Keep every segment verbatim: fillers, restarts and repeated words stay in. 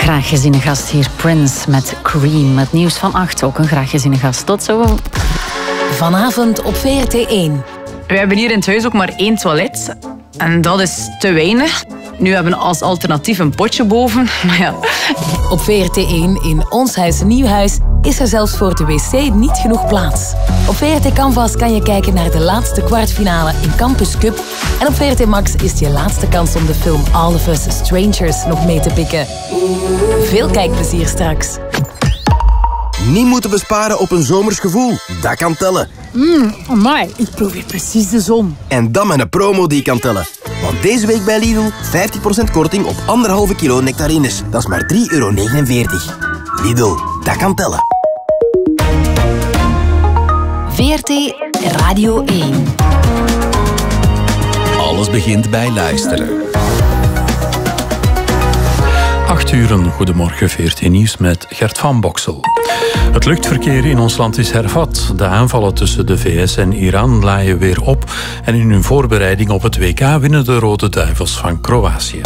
graag geziene gast hier, Prince met Cream. Het nieuws van acht, ook een graag geziene gast. Tot zo. Vanavond op V R T één. We hebben hier in het huis ook maar één toilet. En dat is te weinig. Nu hebben we als alternatief een potje boven. Maar ja. Op V R T één in Ons Huis Nieuw Huis is er zelfs voor de wc niet genoeg plaats. Op V R T Canvas kan je kijken naar de laatste kwartfinale in Campus Cup. En op V R T Max is het je laatste kans om de film All of Us Strangers nog mee te pikken. Veel kijkplezier straks. Niet moeten besparen op een zomers gevoel. Dat kan tellen. Mmm, amai, ik proef hier precies de zon. En dan met een promo die kan tellen. Want deze week bij Lidl vijftig procent korting op anderhalve kilo nectarines. Dat is maar drie euro negenenveertig. Lidl, dat kan tellen. V R T Radio één. Alles begint bij luisteren. Acht uren, goedemorgen, V R T Nieuws met Gert van Boksel. Het luchtverkeer in ons land is hervat. De aanvallen tussen de V S en Iran laaien weer op. En in hun voorbereiding op het W K winnen de Rode Duivels van Kroatië.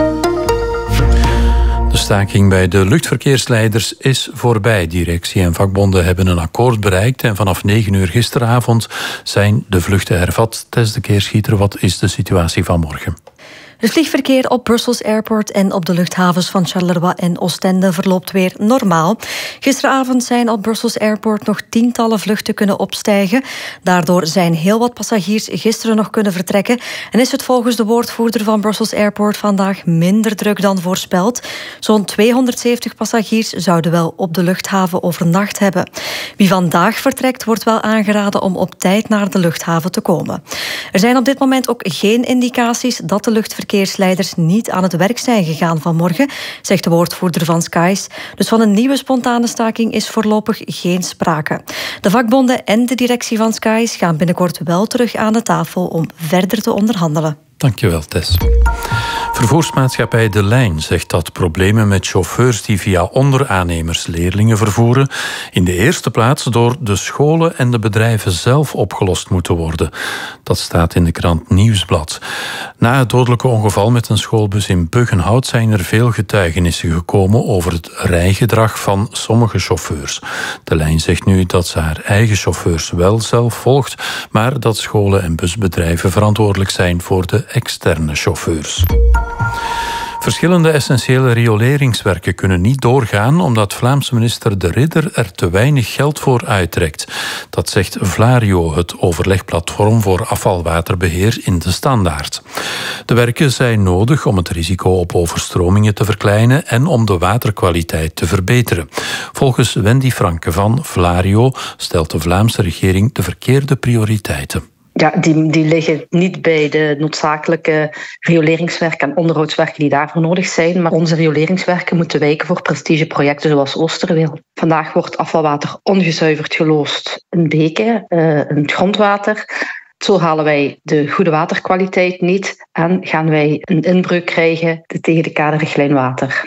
De staking bij de luchtverkeersleiders is voorbij. Directie en vakbonden hebben een akkoord bereikt en vanaf negen uur gisteravond zijn de vluchten hervat. Tess de Keerschieter, wat is de situatie van morgen? Het vliegverkeer op Brussels Airport en op de luchthavens van Charleroi en Oostende verloopt weer normaal. Gisteravond zijn op Brussels Airport nog tientallen vluchten kunnen opstijgen. Daardoor zijn heel wat passagiers gisteren nog kunnen vertrekken. En is het volgens de woordvoerder van Brussels Airport vandaag minder druk dan voorspeld. Zo'n tweehonderdzeventig passagiers zouden wel op de luchthaven overnacht hebben. Wie vandaag vertrekt, wordt wel aangeraden om op tijd naar de luchthaven te komen. Er zijn op dit moment ook geen indicaties dat de luchtverkeer verkeersleiders niet aan het werk zijn gegaan vanmorgen, zegt de woordvoerder van Skies. Dus van een nieuwe spontane staking is voorlopig geen sprake. De vakbonden en de directie van Skies gaan binnenkort wel terug aan de tafel om verder te onderhandelen. Dankjewel, Tess. Vervoersmaatschappij De Lijn zegt dat problemen met chauffeurs die via onderaannemers leerlingen vervoeren in de eerste plaats door de scholen en de bedrijven zelf opgelost moeten worden. Dat staat in de krant Nieuwsblad. Na het dodelijke ongeval met een schoolbus in Buggenhout zijn er veel getuigenissen gekomen over het rijgedrag van sommige chauffeurs. De Lijn zegt nu dat ze haar eigen chauffeurs wel zelf volgt, maar dat scholen en busbedrijven verantwoordelijk zijn voor de externe chauffeurs. Verschillende essentiële rioleringswerken kunnen niet doorgaan omdat Vlaamse minister De Ridder er te weinig geld voor uittrekt. Dat zegt Vlario, het overlegplatform voor afvalwaterbeheer in de Standaard. De werken zijn nodig om het risico op overstromingen te verkleinen en om de waterkwaliteit te verbeteren. Volgens Wendy Franke van Vlario stelt de Vlaamse regering de verkeerde prioriteiten. Ja, die, die liggen niet bij de noodzakelijke rioleringswerken en onderhoudswerken die daarvoor nodig zijn. Maar onze rioleringswerken moeten wijken voor prestigeprojecten zoals Oosterweel. Vandaag wordt afvalwater ongezuiverd geloosd in beken, uh, in het grondwater. Zo halen wij de goede waterkwaliteit niet en gaan wij een inbreuk krijgen tegen de kaderrichtlijn water.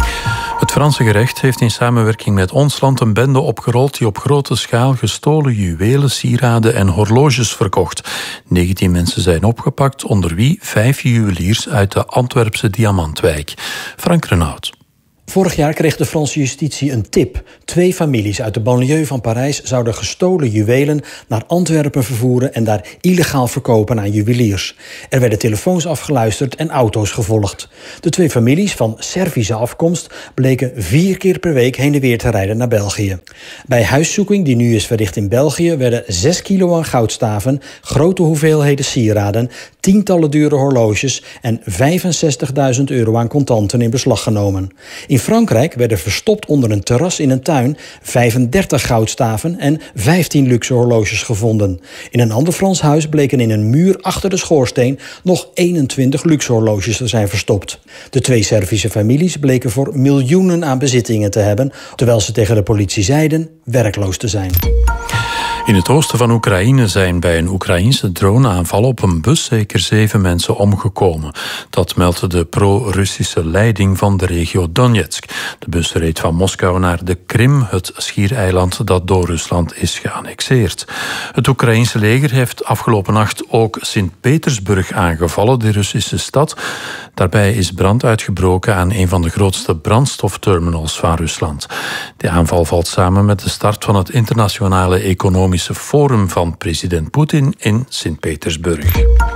Het Franse gerecht heeft in samenwerking met ons land een bende opgerold die op grote schaal gestolen juwelen, sieraden en horloges verkocht. negentien mensen zijn opgepakt, onder wie vijf juweliers uit de Antwerpse Diamantwijk. Frank Renaud. Vorig jaar kreeg de Franse justitie een tip. Twee families uit de banlieue van Parijs zouden gestolen juwelen naar Antwerpen vervoeren en daar illegaal verkopen aan juweliers. Er werden telefoons afgeluisterd en auto's gevolgd. De twee families van Servische afkomst bleken vier keer per week heen en weer te rijden naar België. Bij huiszoeking die nu is verricht in België werden zes kilo aan goudstaven, grote hoeveelheden sieraden, tientallen dure horloges en vijfenzestigduizend euro aan contanten in beslag genomen. In Frankrijk werden verstopt onder een terras in een tuin vijfendertig goudstaven en vijftien luxe horloges gevonden. In een ander Frans huis bleken in een muur achter de schoorsteen nog eenentwintig luxe horloges te zijn verstopt. De twee Servische families bleken voor miljoenen aan bezittingen te hebben, terwijl ze tegen de politie zeiden werkloos te zijn. In het oosten van Oekraïne zijn bij een Oekraïense droneaanval op een bus zeker zeven mensen omgekomen. Dat meldde de pro-Russische leiding van de regio Donetsk. De bus reed van Moskou naar de Krim, het schiereiland dat door Rusland is geannexeerd. Het Oekraïense leger heeft afgelopen nacht ook Sint-Petersburg aangevallen, de Russische stad. Daarbij is brand uitgebroken aan een van de grootste brandstofterminals van Rusland. De aanval valt samen met de start van het internationale economische forum van president Poetin in Sint-Petersburg.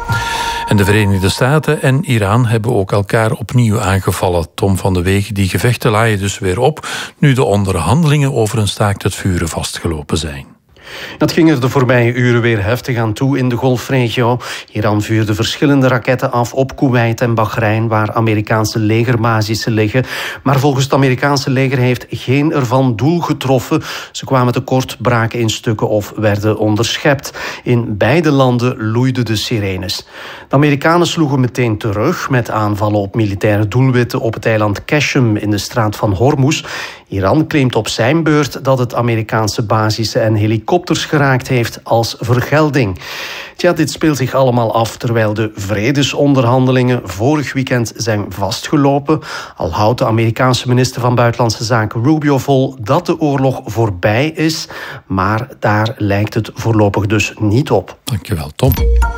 En de Verenigde Staten en Iran hebben ook elkaar opnieuw aangevallen. Tom van de Weeg, die gevechten laaien dus weer op, nu de onderhandelingen over een staakt het vuren vastgelopen zijn. Dat ging er de voorbije uren weer heftig aan toe in de Golfregio. Iran vuurde verschillende raketten af op Kuwait en Bahrein, waar Amerikaanse legerbasissen liggen. Maar volgens het Amerikaanse leger heeft geen ervan doel getroffen. Ze kwamen tekort, braken in stukken of werden onderschept. In beide landen loeiden de sirenes. De Amerikanen sloegen meteen terug met aanvallen op militaire doelwitten op het eiland Qashem in de straat van Hormuz. Iran claimt op zijn beurt dat het Amerikaanse basissen en helikopters geraakt heeft als vergelding. Tja, dit speelt zich allemaal af terwijl de vredesonderhandelingen vorig weekend zijn vastgelopen. Al houdt de Amerikaanse minister van Buitenlandse Zaken Rubio vol dat de oorlog voorbij is. Maar daar lijkt het voorlopig dus niet op. Dankjewel, Tom.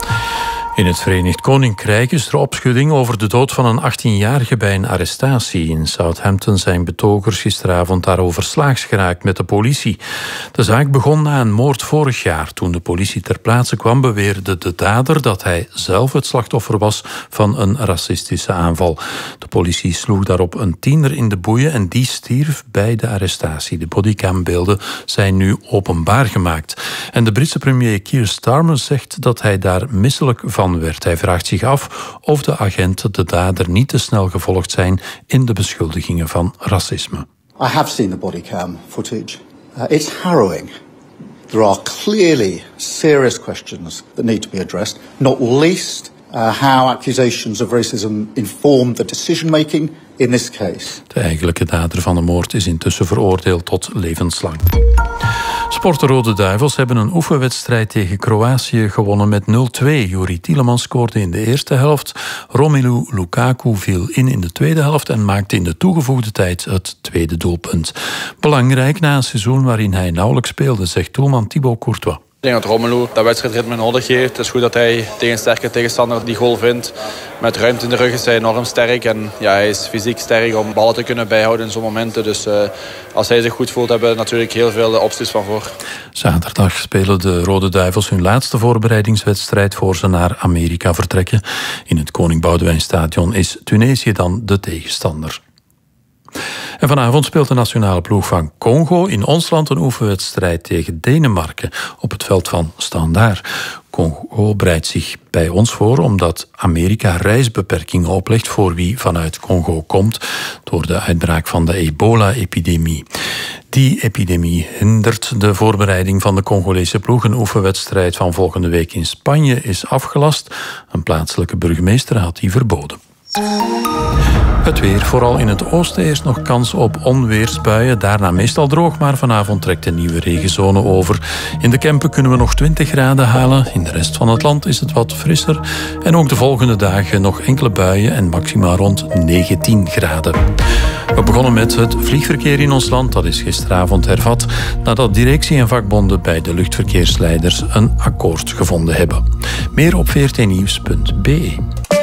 In het Verenigd Koninkrijk is er opschudding over de dood van een achttienjarige bij een arrestatie. In Southampton zijn betogers gisteravond daarover slaags geraakt met de politie. De zaak begon na een moord vorig jaar. Toen de politie ter plaatse kwam, beweerde de dader dat hij zelf het slachtoffer was van een racistische aanval. De politie sloeg daarop een tiener in de boeien en die stierf bij de arrestatie. De bodycambeelden zijn nu openbaar gemaakt. En de Britse premier Keir Starmer zegt dat hij daar misselijk van werd. Hij vraagt zich af of de agenten de dader niet te snel gevolgd zijn in de beschuldigingen van racisme. I have seen the bodycam footage. Uh, it's harrowing. There are clearly serious questions that need to be addressed, not least uh, how accusations of racism inform the decision making in this case. De eigenlijke dader van de moord is intussen veroordeeld tot levenslang. Sport de Rode Duivels hebben een oefenwedstrijd tegen Kroatië gewonnen met nul twee. Juri Tielemans scoorde in de eerste helft. Romelu Lukaku viel in in de tweede helft en maakte in de toegevoegde tijd het tweede doelpunt. Belangrijk na een seizoen waarin hij nauwelijks speelde, zegt doelman Thibaut Courtois. Ik denk dat Romelu dat wedstrijdritme nodig heeft. Het is goed dat hij tegen een sterke tegenstander die goal vindt. Met ruimte in de rug is hij enorm sterk. En ja, hij is fysiek sterk om ballen te kunnen bijhouden in zo'n momenten. Dus uh, als hij zich goed voelt, hebben we natuurlijk heel veel opties van voor. Zaterdag spelen de Rode Duivels hun laatste voorbereidingswedstrijd voor ze naar Amerika vertrekken. In het Koning Boudewijn Stadion is Tunesië dan de tegenstander. En vanavond speelt de nationale ploeg van Congo in ons land een oefenwedstrijd tegen Denemarken op het veld van Standaard. Congo bereidt zich bij ons voor omdat Amerika reisbeperkingen oplegt voor wie vanuit Congo komt door de uitbraak van de ebola-epidemie. Die epidemie hindert de voorbereiding van de Congolese ploeg. Een oefenwedstrijd van volgende week in Spanje is afgelast. Een plaatselijke burgemeester had die verboden. Het weer, vooral in het oosten eerst nog kans op onweersbuien. Daarna meestal droog, maar vanavond trekt een nieuwe regenzone over. In de Kempen kunnen we nog twintig graden halen. In de rest van het land is het wat frisser. En ook de volgende dagen nog enkele buien en maximaal rond negentien graden. We begonnen met het vliegverkeer in ons land. Dat is gisteravond hervat nadat directie en vakbonden bij de luchtverkeersleiders een akkoord gevonden hebben. Meer op v r t nieuws punt b e.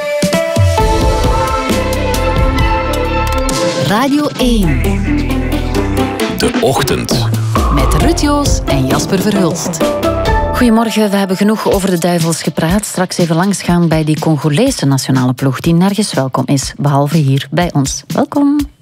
Radio één. De Ochtend. Met Ruud Joos en Jasper Verhulst. Goedemorgen, we hebben genoeg over de Duivels gepraat. Straks even langsgaan bij die Congolese nationale ploeg die nergens welkom is, behalve hier bij ons. Welkom.